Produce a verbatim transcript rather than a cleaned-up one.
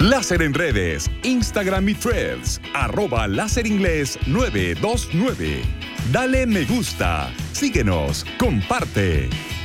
Láser en redes, Instagram y Threads, arroba Láser Inglés nueve dos nueve. Dale me gusta, síguenos, comparte.